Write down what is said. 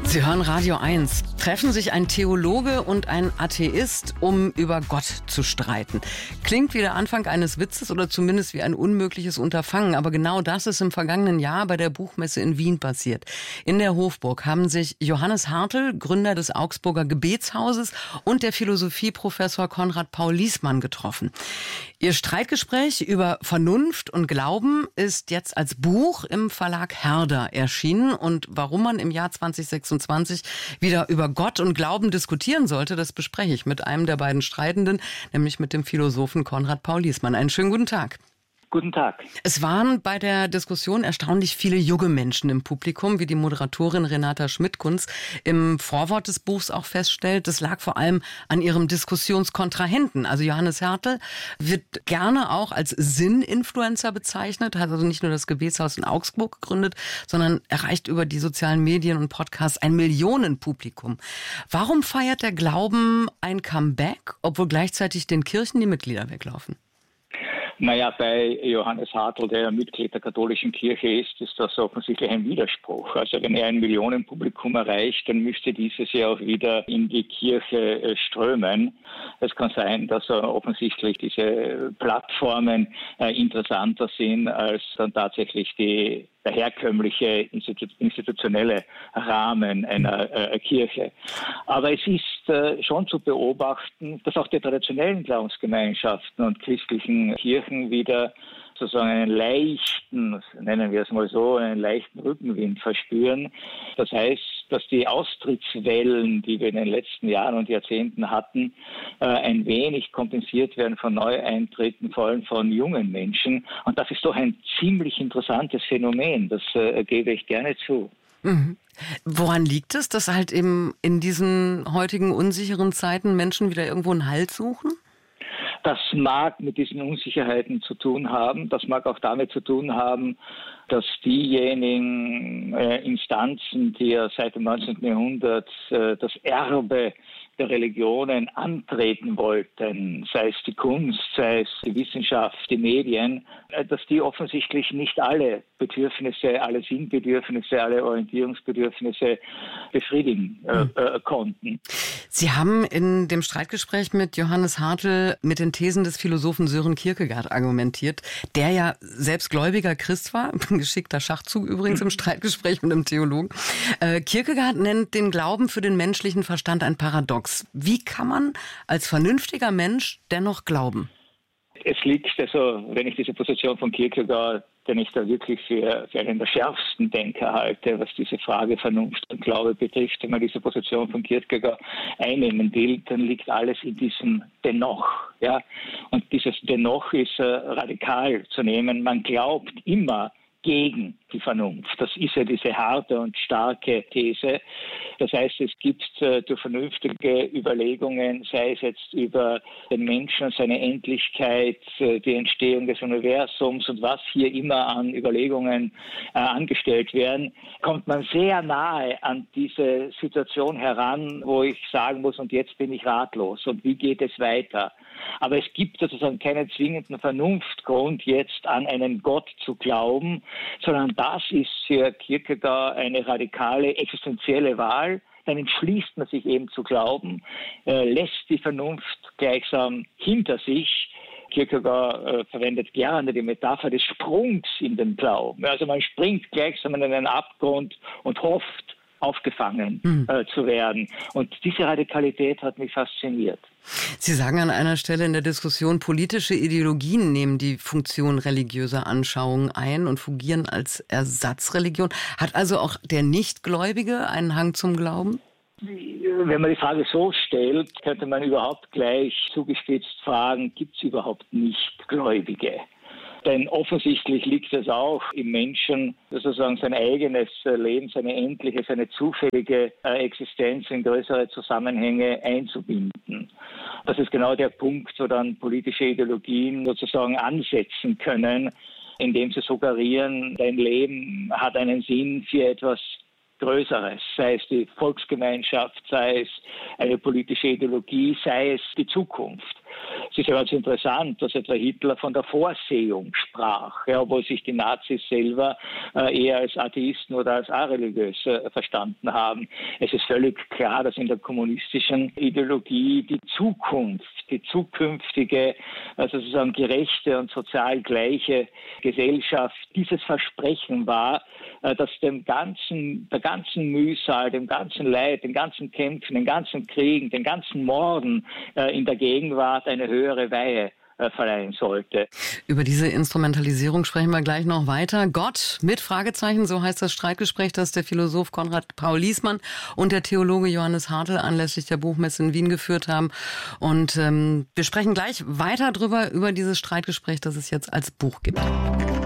Sie hören Radio 1. Treffen sich ein Theologe und ein Atheist, um über Gott zu streiten. Klingt wie der Anfang eines Witzes oder zumindest wie ein unmögliches Unterfangen. Aber genau das ist im vergangenen Jahr bei der Buchmesse in Wien passiert. In der Hofburg haben sich Johannes Hartl, Gründer des Augsburger Gebetshauses, und der Philosophieprofessor Konrad Paul Liessmann getroffen. Ihr Streitgespräch über Vernunft und Glauben ist jetzt als Buch im Verlag Herder erschienen. Und warum man im Jahr 2026 wieder über Gott und Glauben diskutieren sollte, das bespreche ich mit einem der beiden Streitenden, nämlich mit dem Philosophen Konrad Paul Liessmann. Einen schönen guten Tag. Guten Tag. Es waren bei der Diskussion erstaunlich viele junge Menschen im Publikum, wie die Moderatorin Renata Schmidt-Kunz im Vorwort des Buchs auch feststellt. Das lag vor allem an ihrem Diskussionskontrahenten. Also Johannes Hartl wird gerne auch als Sinn-Influencer bezeichnet, hat also nicht nur das Gebetshaus in Augsburg gegründet, sondern erreicht über die sozialen Medien und Podcasts ein Millionenpublikum. Warum feiert der Glauben ein Comeback, obwohl gleichzeitig den Kirchen die Mitglieder weglaufen? Naja, bei Johannes Hartl, der Mitglied der katholischen Kirche ist das offensichtlich ein Widerspruch. Also wenn er ein Millionenpublikum erreicht, dann müsste dieses ja auch wieder in die Kirche strömen. Es kann sein, dass offensichtlich diese Plattformen interessanter sind als dann tatsächlich der herkömmliche institutionelle Rahmen einer Kirche. Aber es ist schon zu beobachten, dass auch die traditionellen Glaubensgemeinschaften und christlichen Kirchen wieder sozusagen einen leichten, nennen wir es mal so, einen leichten Rückenwind verspüren. Das heißt, dass die Austrittswellen, die wir in den letzten Jahren und Jahrzehnten hatten, ein wenig kompensiert werden von Neueintritten, vor allem von jungen Menschen. Und das ist doch ein ziemlich interessantes Phänomen, das gebe ich gerne zu. Mhm. Woran liegt es, dass halt eben in diesen heutigen unsicheren Zeiten Menschen wieder irgendwo einen Halt suchen? Das mag mit diesen Unsicherheiten zu tun haben. Das mag auch damit zu tun haben, dass diejenigen Instanzen, die ja seit dem 19. Jahrhundert das Erbe der Religionen antreten wollten, sei es die Kunst, sei es die Wissenschaft, die Medien, dass die offensichtlich nicht alle Bedürfnisse, alle Sinnbedürfnisse, alle Orientierungsbedürfnisse befriedigen konnten. Sie haben in dem Streitgespräch mit Johannes Hartl mit den Thesen des Philosophen Søren Kierkegaard argumentiert, der ja selbst gläubiger Christ war, ein geschickter Schachzug übrigens im Streitgespräch mit einem Theologen. Kierkegaard nennt den Glauben für den menschlichen Verstand ein Paradox. Wie kann man als vernünftiger Mensch dennoch glauben? Es liegt, also wenn ich diese Position von Kierkegaard, den ich da wirklich für einen der schärfsten Denker halte, was diese Frage Vernunft und Glaube betrifft, wenn man diese Position von Kierkegaard einnehmen will, dann liegt alles in diesem Dennoch. Ja? Und dieses Dennoch ist radikal zu nehmen. Man glaubt immer gegen die Vernunft. Das ist ja diese harte und starke These. Das heißt, es gibt durch vernünftige Überlegungen, sei es jetzt über den Menschen und seine Endlichkeit, die Entstehung des Universums und was hier immer an Überlegungen angestellt werden, kommt man sehr nahe an diese Situation heran, wo ich sagen muss, und jetzt bin ich ratlos und wie geht es weiter? Aber es gibt sozusagen keinen zwingenden Vernunftgrund, jetzt an einen Gott zu glauben, sondern das ist für Kierkegaard eine radikale existenzielle Wahl. Dann entschließt man sich eben zu glauben, lässt die Vernunft gleichsam hinter sich. Kierkegaard verwendet gerne die Metapher des Sprungs in den Glauben. Also man springt gleichsam in einen Abgrund und hofft, aufgefangen zu werden. Und diese Radikalität hat mich fasziniert. Sie sagen an einer Stelle in der Diskussion, politische Ideologien nehmen die Funktion religiöser Anschauungen ein und fungieren als Ersatzreligion. Hat also auch der Nichtgläubige einen Hang zum Glauben? Wenn man die Frage so stellt, könnte man überhaupt gleich zugespitzt fragen, gibt es überhaupt Nichtgläubige? Denn offensichtlich liegt es auch im Menschen, sozusagen sein eigenes Leben, seine endliche, seine zufällige Existenz in größere Zusammenhänge einzubinden. Das ist genau der Punkt, wo dann politische Ideologien sozusagen ansetzen können, indem sie suggerieren, dein Leben hat einen Sinn für etwas Größeres, sei es die Volksgemeinschaft, sei es eine politische Ideologie, sei es die Zukunft. Es ist ja ganz interessant, dass etwa Hitler von der Vorsehung sprach, ja, obwohl sich die Nazis selber eher als Atheisten oder als areligiös verstanden haben. Es ist völlig klar, dass in der kommunistischen Ideologie die Zukunft, die zukünftige, sozusagen gerechte und sozial gleiche Gesellschaft dieses Versprechen war, dass der ganzen Mühsal, dem ganzen Leid, den ganzen Kämpfen, den ganzen Kriegen, den ganzen Morden in der Gegenwart eine höhere Weihe verleihen sollte. Über diese Instrumentalisierung sprechen wir gleich noch weiter. Gott mit Fragezeichen, so heißt das Streitgespräch, das der Philosoph Konrad Paul Liessmann und der Theologe Johannes Hartl anlässlich der Buchmesse in Wien geführt haben. Und wir sprechen gleich weiter über dieses Streitgespräch, das es jetzt als Buch gibt.